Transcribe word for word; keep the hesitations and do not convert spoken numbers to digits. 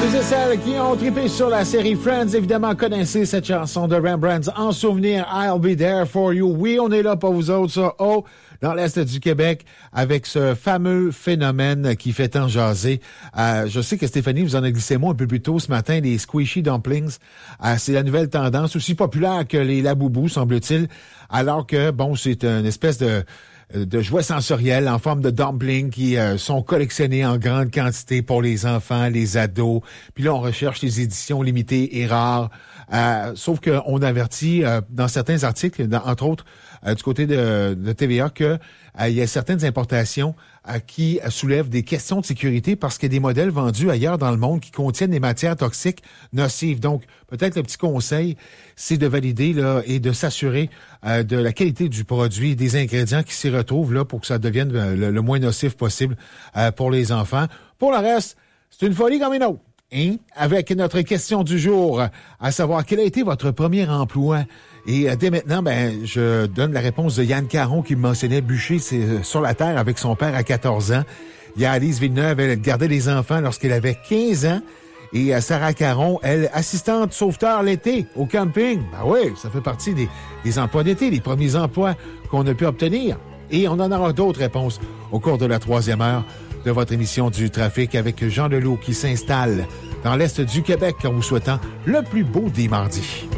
et celles qui ont trippé sur la série Friends, évidemment, connaissez cette chanson de Rembrandt en souvenir, I'll Be There For You. Oui, on est là pour vous autres, ça. Oh, dans l'Est du Québec, avec ce fameux phénomène qui fait tant jaser. Euh, je sais que Stéphanie, vous en a glissé moi un peu plus tôt ce matin, les squishy dumplings. Euh, c'est la nouvelle tendance, aussi populaire que les laboubous, semble-t-il. Alors que, bon, c'est une espèce de... de jouets sensoriels en forme de dumplings qui euh, sont collectionnés en grande quantité pour les enfants, les ados. Puis là, on recherche les éditions limitées et rares. Euh, sauf qu'on avertit euh, dans certains articles, dans, entre autres euh, du côté de, de T V A, que euh, il y a certaines importations euh, qui soulèvent des questions de sécurité parce qu'il y a des modèles vendus ailleurs dans le monde qui contiennent des matières toxiques nocives. Donc, peut-être le petit conseil, c'est de valider là et de s'assurer euh, de la qualité du produit, des ingrédients qui s'y retrouvent là pour que ça devienne euh, le, le moins nocif possible euh, pour les enfants. Pour le reste, c'est une folie comme une autre. Hein? Avec notre question du jour, à savoir quel a été votre premier emploi. Et euh, dès maintenant, ben, je donne la réponse de Yann Caron qui mentionnait bûcher c'est, sur la terre avec son père à quatorze ans. Il y a Alice Villeneuve, elle gardait les enfants lorsqu'elle avait quinze ans. Et euh, Sarah Caron, elle, assistante sauveteur l'été au camping. Ben oui, ça fait partie des, des emplois d'été, les premiers emplois qu'on a pu obtenir. Et on en aura d'autres réponses au cours de la troisième heure de votre émission du trafic avec Jean Leloup qui s'installe dans l'Est du Québec en vous souhaitant le plus beau des mardis.